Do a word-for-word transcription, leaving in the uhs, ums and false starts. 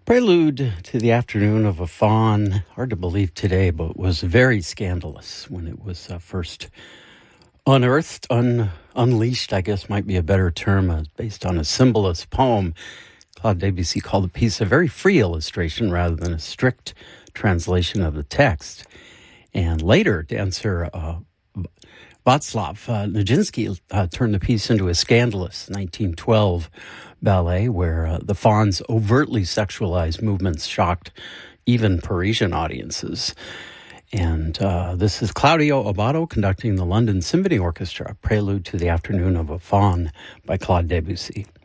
Prelude to the Afternoon of a Faun, hard to believe today, but was very scandalous when it was uh, first unearthed, un- unleashed, I guess might be a better term, uh, based on a symbolist poem. Claude Debussy called the piece a very free illustration rather than a strict translation of the text. And later, dancer uh, Václav uh, Nijinsky uh, turned the piece into a scandalous nineteen twelve ballet where uh, the faun's overtly sexualized movements shocked even Parisian audiences. And uh, this is Claudio Abbado conducting the London Symphony Orchestra, Prelude to the Afternoon of a Faun by Claude Debussy.